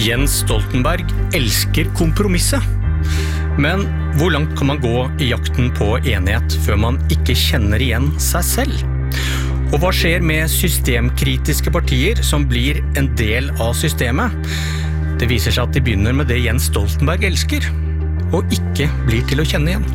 Jens Stoltenberg elsker kompromisset. Men hvor langt kan man gå i jakten på enighet før man ikke kjenner igjen seg selv? Og hva skjer med systemkritiske partier som blir en del av systemet? Det viser seg at de begynner med det Jens Stoltenberg elsker, og ikke blir til å kjenne igjen.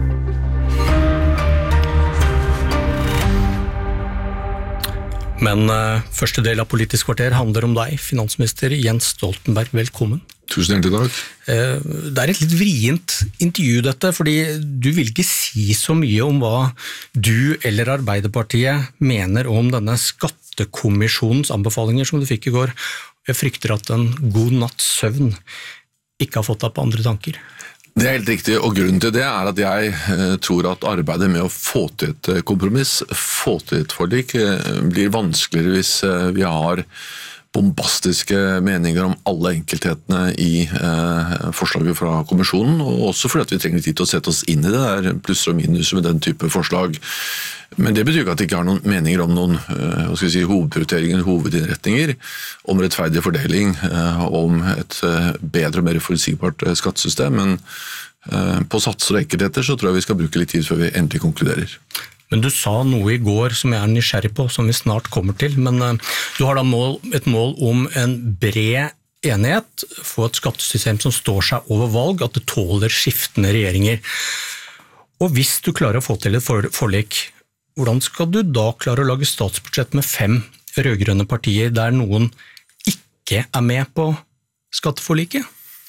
Men første del av Politisk kvarter handler om deg, finansminister Jens Stoltenberg. Velkommen. Tusen hjertelig takk. Det et litt vrient intervju dette, fordi du vil ikke si så mye om hva du eller Arbeiderpartiet mener om denne skattekommisjonens anbefalinger som du fikk i går. Jeg frykter at en god natts søvn ikke har fått deg på andre tanker. Det helt riktig, og grunnen til det at jeg tror at arbeidet med å få til et kompromiss, få til et forlik, blir vanskeligere hvis vi har bombastiske meninger om alle enkelthetene i forslaget fra kommisjonen, og også fordi at vi trenger tid til å sette oss inn i det, det plusser og minus med den type forslag. Men det betyr ikke at vi ikke har noen meninger om noen hovedprioriteringer, hovedinnretninger, om rettferdig fordeling, om et bedre og mer forutsigbart skattesystem, men på satser og enkeltheter så tror jeg vi skal bruke litt tid før vi endelig konkluderer. Men du sa noe i går som jeg nysgjerrig på, som vi snart kommer til, men du har da et mål om en bred enighet, få et skattesystem som står seg over valg, at det tåler skiftende regjeringer. Og hvis du klarer å få til et forlik, hvordan skal du da klare å lage statsbudsjett med 5 rødgrønne partier der noen ikke med på skatteforliket?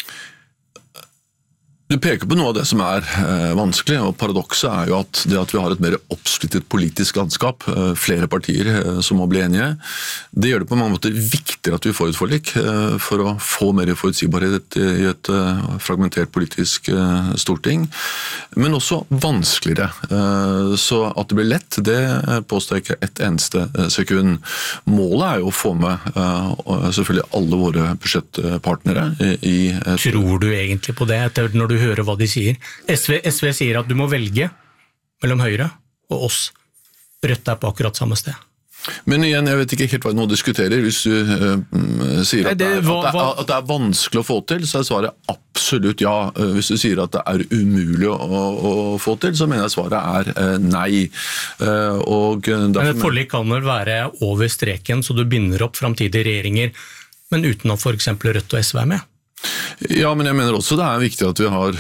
Du peker på noe av det som vanskelig, og paradokset jo at det at vi har et mer oppsplittet politisk landskap, flere partier som må bli enige, det gjør det på mange måter viktigere at vi får et forlik for å få mer forutsigbarhet i et fragmentert politisk storting, men også vanskeligere. Så at det blir lett, det påstår jeg ikke et eneste sekund. Målet jo å få med selvfølgelig alle våre budsjettpartnere i Tror du egentlig på det etter når du hører hva de sier? SV sier at du må velge mellom Høyre og oss. Rødt på akkurat samme sted. Men igjen, jeg vet ikke helt hva du nå diskuterer. Hvis du sier at det vanskelig å få til, så svaret absolutt ja. Hvis du sier at det umulig å få til, så mener jeg svaret nei. Men et forlik kan vel være over streken, så du binder opp fremtidige regjeringer, men uten at for eksempel Rødt og SV med? Ja, men jeg mener også det viktig at vi har,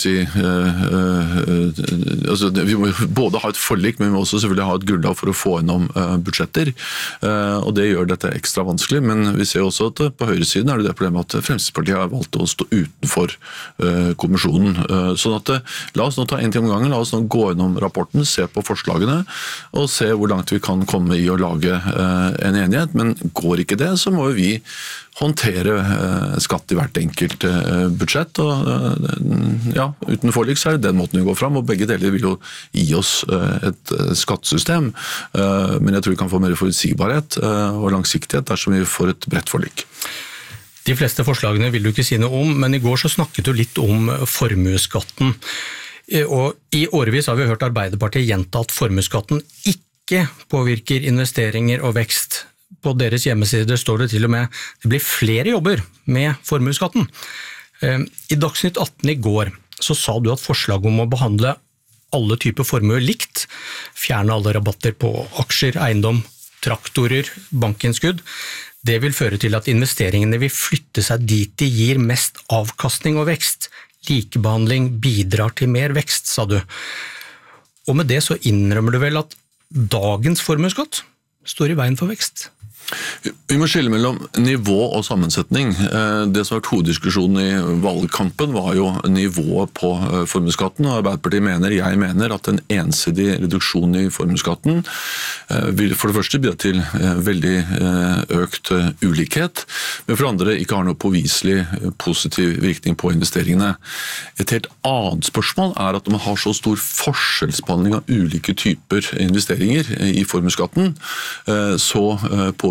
vi må både ha et forlik, men vi må også selvfølgelig ha et grunnlag for å få gjennom budsjetter, og det gjør dette ekstra vanskelig, men vi ser også at på høyresiden det problemet at Fremskrittspartiet har valgt å stå utenfor kommisjonen. Sånn at la oss nå ta en ting om gangen, la oss nå gå gjennom rapporten, se på forslagene, og se hvor langt vi kan komme i å lage en enighet, men går ikke det, så må vi håndtere skatt i hvert enkelt budsjett, og ja, uten forlik så det den måten vi går fram, og begge deler vil jo gi oss et skattesystem, men jeg tror vi kan få mer forutsigbarhet og langsiktighet dersom vi får et bredt forlik. De fleste forslagene vil du ikke si noe om, men i går så snakket du litt om formueskatten, og i årevis har vi hørt Arbeiderpartiet gjenta at formueskatten ikke påvirker investeringer og vekst. På deres hjemmesider står det til og med det blir flere jobber med formueskatten. I Dagsnytt 18 i går så sa du at forslaget om å behandle alle typer formuer likt, fjerne alle rabatter på aksjer, eiendom, traktorer, bankinnskudd, det vil føre til at investeringene vil flytte seg dit de gir mest avkastning og vekst. Likebehandling bidrar til mer vekst, sa du. Og med det så innrømmer du vel at dagens formuesskatt står i veien for vekst? Vi må skille mellom nivå og sammensetning. Det som har vært hoveddiskusjonen i valgkampen var jo nivået på formuesskatten, og Arbeiderpartiet jeg mener at en ensidig reduksjon i formuesskatten vil for det første bidra til veldig økt ulikhet, men for det andre ikke har noe påviselig positiv virkning på investeringene. Et helt annet spørsmål at man har så stor forskjellsbehandling av ulike typer investeringer i formuesskatten, så påvirker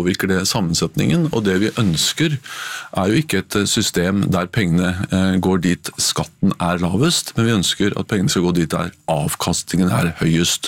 påvirker det sammensetningen, og det vi ønsker jo ikke et system der pengene går dit skatten lavest, men vi ønsker at pengene skal gå dit der avkastningen høyest.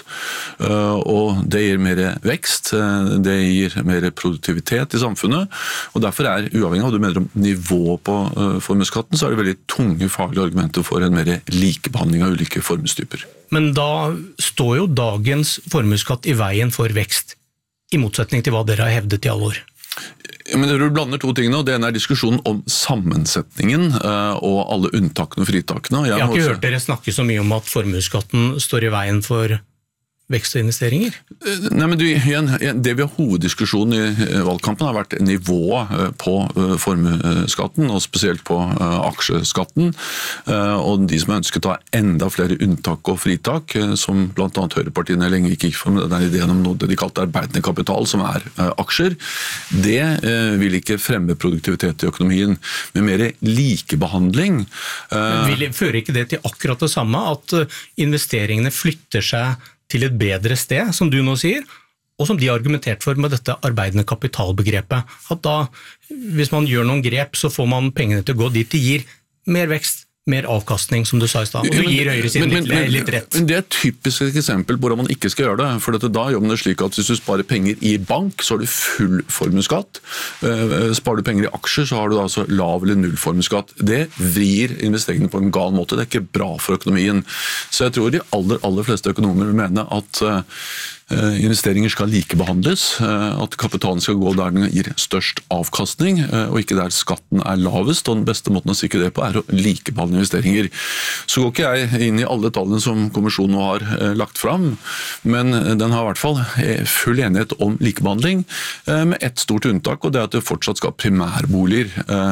Og det gir mer vekst, det gir mer produktivitet i samfunnet, og derfor uavhengig av hva du mener om nivå på formuesskatten, så det veldig tunge faglige argumenter for en mer likebehandling av ulike formuestyper. Men da står jo dagens formuesskatt i veien for vekst, i motsetning til hva dere har hevdet i alle år. Men du blander to ting nå. Det ene diskusjonen om sammensetningen og alle unntakene og fritakene. Jeg har ikke hørt dere snakke så mye om at formuesskatten står i veien for vekst og investeringer? Nei, men det vi har hoveddiskusjonen i valgkampen har vært nivået på formuesskatten, og spesielt på aksjeskatten, og de som ønsket å ha enda flere unntak og fritak, som blant annet høyrepartiene lenge gikk for med den ideen om noe det de kalte arbeidende kapital, som aksjer. Det vil ikke fremme produktivitet i økonomien, men mer likebehandling. Fører ikke det til akkurat det samme, at investeringene flytter seg til et bedre sted, som du nå sier, og som de har argumentert for med dette arbeidende kapitalbegrepet, at da, hvis man gjør noen grep, så får man pengene til å gå dit de gir mer vekst, mer avkastning, som du sa i sted, og du gir høyresiden litt rett. Men det et typisk eksempel på hvordan man ikke skal gjøre det, for da gjør man det slik at hvis du sparer penger i bank, så har du full formuesskatt. Sparer du penger i aksjer, så har du altså lav eller null formuesskatt. Det vrir investeringene på en gal måte, det ikke bra for økonomien. Så jeg tror de aller fleste økonomer vil mene at investeringer skal likebehandles, at kapitalen skal gå der den gir størst avkastning, og ikke der skatten lavest, og den beste måten å sikre det på å likebehandle investeringer. Så går ikke jeg inn i alle tallene som kommisjonen nå har lagt fram, men den har i hvert fall full enighet om likebehandling, med ett stort unntak, og det at det fortsatt skal primærboliger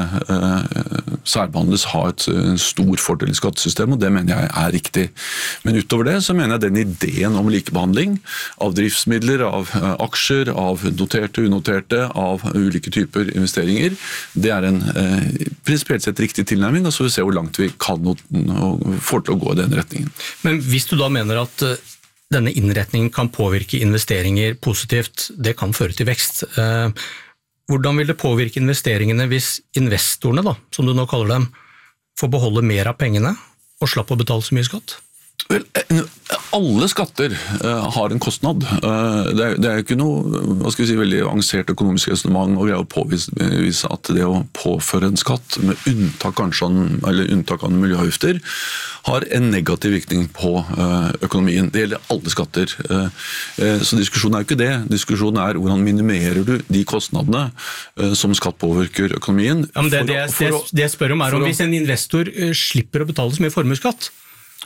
særbehandles, ha et stor fordel i skattesystemet, og det mener jeg riktig. Men utover det så mener jeg den ideen om likebehandling av driftsmidler, av aksjer, av noterte, unoterte, av ulike typer investeringer. Det en prinsipielt sett riktig tilnærming, og så vil vi se hvor langt vi kan og får til å gå i den retningen. Men hvis du da mener at denne innretningen kan påvirke investeringer positivt, det kan føre til vekst, hvordan vil det påvirke investeringene hvis investorene, da, som du nå kaller dem, får beholde mer av pengene og slapp å betale så mye skatt? Vel, alle skatter har en kostnad. Det ikke noe veldig avansert økonomisk resonnement å greie å påvise at det å påføre en skatt, med unntak av miljøavgifter, har en negativ virkning på økonomien. Det gjelder alle skatter. Så diskusjonen ikke det. Diskusjonen hvordan minimerer du de kostnadene som skatt påvirker økonomien. Ja, men det jeg spør om om hvis en investor slipper å betale så mye formuesskatt,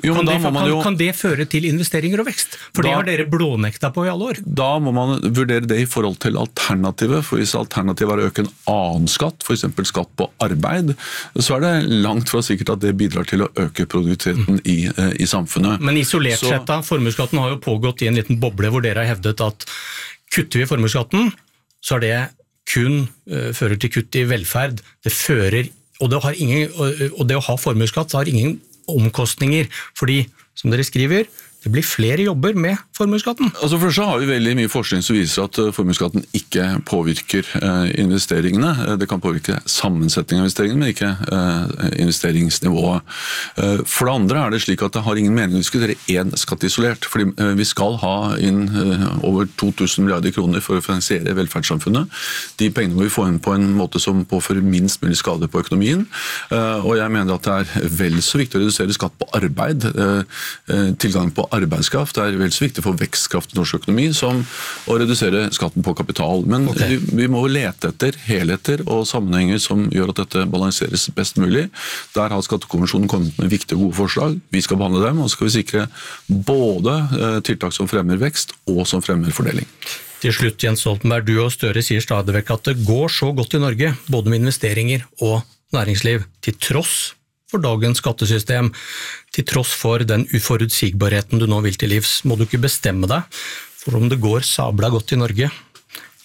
kan det føre til investeringer og vekst? For det har dere blånekta på i alle år. Da må man vurdere det i forhold til alternativet, for hvis alternativet å øke en annen skatt, for eksempel skatt på arbeid, så det langt fra sikkert at det bidrar til å øke produktiviteten i samfunnet. Men isolert sett da, formuesskatten har jo pågått i en liten boble hvor dere har hevdet at kutter vi formuesskatten, så det kun fører til kutt i velferd. Det fører, og det å ha formuesskatt har ingen omkostninger, fordi, som dere skriver, det blir flere jobber med formuesskatten. Altså for så har vi veldig mye forskning som viser at formuesskatten ikke påvirker investeringene. Det kan påvirke sammensetningen av investeringene, men ikke investeringsnivået. For det andre det slik at det har ingen mening å diskutere én skatt isolert, fordi vi skal ha inn over 2000 milliarder kroner for å finansiere velferdssamfunnet. De pengene må vi få inn på en måte som påfører minst mulig skade på økonomien, og jeg mener at det vel så viktig å redusere skatt på arbeid, tilgang på arbeidskraft vel så viktig for vekstkraft i norsk økonomi som å redusere skatten på kapital. Men vi må lete etter helheter og sammenhenger som gjør at dette balanseres best mulig. Der har Skattekommisjonen kommet med viktige og gode forslag. Vi skal behandle dem, og så skal vi sikre både tiltak som fremmer vekst og som fremmer fordeling. Til slutt, Jens Stoltenberg, du og Støre sier stadig vekk at det går så godt i Norge, både med investeringer og næringsliv, til tross for dagens skattesystem. Til tross for den uforutsigbarheten du nå vil til livs, må du ikke bestemme deg for om det går sabla godt i Norge,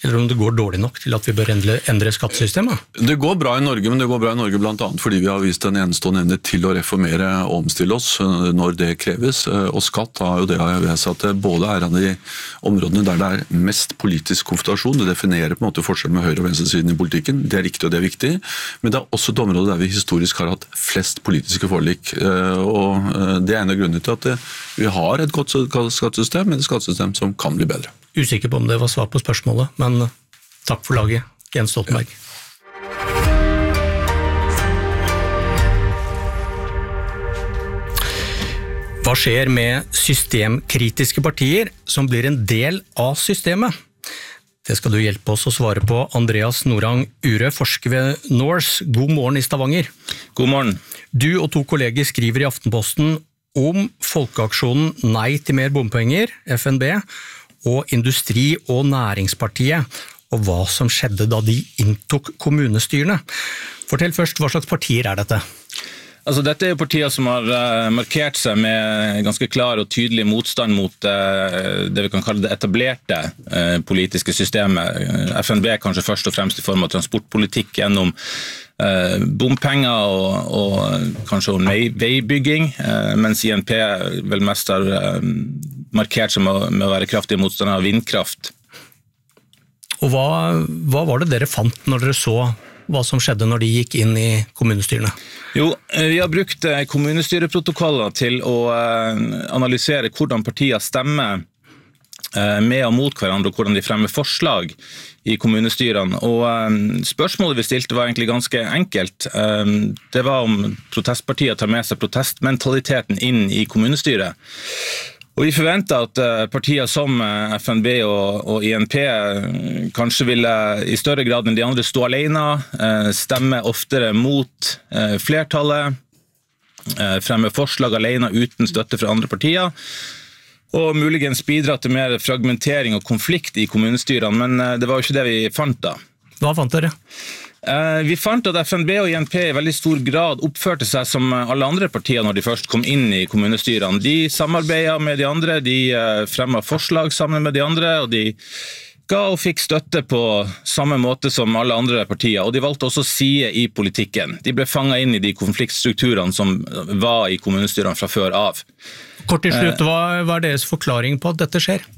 eller om det går dårlig nok til at vi bør endre skattesystemet? Det går bra i Norge, men det går bra i Norge blant annet fordi vi har vist en enestående evne til å reformere og omstille oss når det kreves. Og skatt har jo det jeg vil si at det både er av de områdene der det er mest politisk konfrontasjon. Det definerer på en måte forskjellen med høyre- og venstresiden i politikken. Det er riktig og det er viktig. Men det er også et område der vi historisk har hatt flest politiske forlik. Og det er en av grunnene til at vi har et godt skattesystem, men et skattesystem som kan bli bedre. Usikker på om det var svar på spørsmålet, men takk for laget, Jens Stoltenberg. Hva skjer med systemkritiske partier som blir en del av systemet? Det skal du hjelpe oss å svare på. Andreas Norang Ure, forsker ved Norse. God morgen i Stavanger. God morgen. Du og 2 kolleger skriver i Aftenposten om folkeaksjonen Nei til mer bompenger, FNB, og Industri- og Næringspartiet, og hva som skjedde da de inntok kommunestyrene. Fortell først, hva slags partier er dette? Altså, dette er jo partier som har markert seg med ganske klar og tydelig motstand mot det vi kan kalle det etablerte politiske systemet. FNB kanskje først og fremst i form av transportpolitikk gjennom bompenger og kanskje veibygging, mens INP vel mest har markert seg med å være kraftig motstander av vindkraft. Og hva var det dere fant når dere så hva som skjedde når de gikk inn i kommunestyrene? Jo, vi har brukt kommunestyreprotokoller til å analysere hvordan partier stemmer med og mot hverandre, og hvordan de fremmer forslag i kommunestyrene. Og spørsmålet vi stilte var egentlig ganske enkelt. Det var om protestpartier tar med seg protestmentaliteten inn i kommunestyret. Og vi forventer at partier som FNB og INP kanskje ville i større grad enn de andre stå alene, stemme oftere mot flertallet, fremme forslag alene uten støtte fra andre partier, og muligens bidra til mer fragmentering og konflikt i kommunestyrene, men det var jo ikke det vi fant da. Hva fant dere? Vi fant at FNB og INP i veldig stor grad oppførte seg som alle andre partier når de først kom inn i kommunestyrene. De samarbeidet med de andre, de fremmet forslag sammen med de andre, og de ga og fikk støtte på samme måte som alle andre partier, og de valgte også side i politikken. De ble fanget inn i de konfliktstrukturene som var i kommunestyrene fra før av. Kort til slutt, hva er deres forklaring på at dette skjer?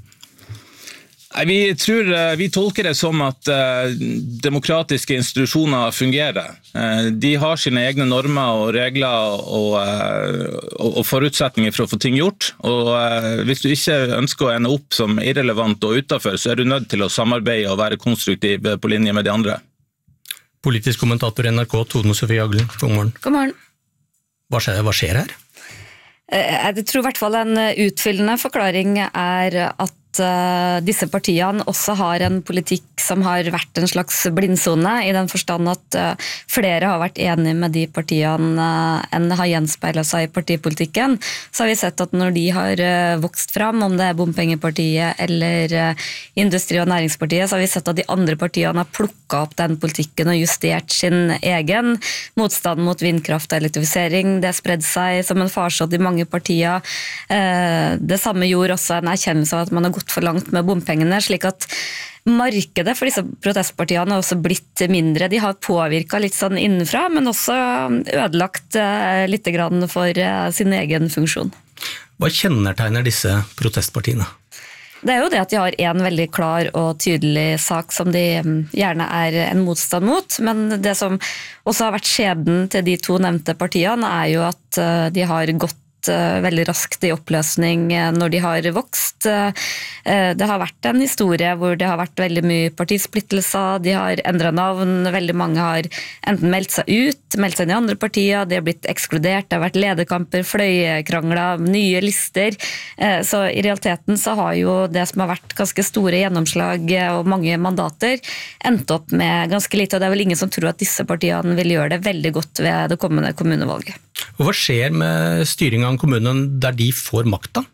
Vi tolker det som at demokratiske institusjoner fungerer. De har sine egne normer og regler og forutsetninger for å få ting gjort. Og hvis du ikke ønsker å ende opp som irrelevant og utenfor, så er du nødt til å samarbeide og være konstruktiv på linje med de andre. Politisk kommentator i NRK, Tone Sofie Aglen. God morgen. God morgen. Hva skjer her? Jeg tror i hvert fall en utfyllende forklaring er at disse partiene også har en politikk som har vært en slags blindsone, i den forstand at flere har vært enige med de partiene enn har gjenspeilet seg i partipolitikken. Så har vi sett at når de har vokst fram, om det er Bompengepartiet eller Industri- og Næringspartiet, så har vi sett at de andre partiene har plukket opp den politikken og justert sin egen. Motstand mot vindkraft og elektrifisering, det spredde seg som en farsott i mange partier. Det samme gjorde også en erkjennelse av at man har gått for langt med bompengene, slik at markedet for disse protestpartiene har også blitt mindre. De har påvirket litt sånn innenfra, men også ødelagt litt grann for sin egen funksjon. Hva kjennetegner disse protestpartiene? Det er jo det at de har en veldig klar og tydelig sak som de gjerne er en motstand mot, men det som også har vært skjebnen til de 2 nevnte partiene er jo at de har gått veldig raskt i oppløsning når de har vokst. Det har vært en historie hvor det har vært veldig mye partisplittelser, de har endret navn, veldig mange har enten meldt seg ut, meldt seg inn i andre partier, de har blitt ekskludert, det har vært lederkamper, fløyekrangler, nye lister. Så i realiteten så har jo det som har vært ganske store gjennomslag og mange mandater endt opp med ganske lite, og det er vel ingen som tror at disse partiene vil gjøre det veldig godt ved det kommende kommunevalget. Og hva skjer med styringen av kommunen der de får makta?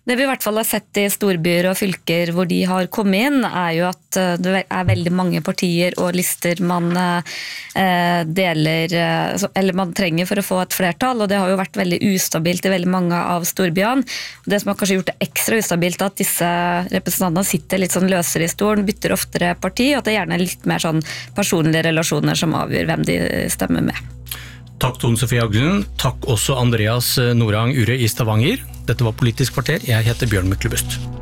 Det vi I hvert fall har sett I storbyer og fylker hvor de har kommet inn, jo at det veldig mange partier og lister man deler, eller man trenger for å få et flertall, og det har jo vært veldig ustabilt I veldig mange av storbyene. Det som har kanskje gjort det ekstra ustabilt at disse representantene sitter litt sånn løsere I stolen, bytter oftere parti, og at det gjerne litt mer sånn personlige relasjoner som avgjør hvem de stemmer med. Takk Tone Sofie Aglen, takk også Andreas Norang Ure I Stavanger. Dette var Politisk kvarter, jeg heter Bjørn Myklebust.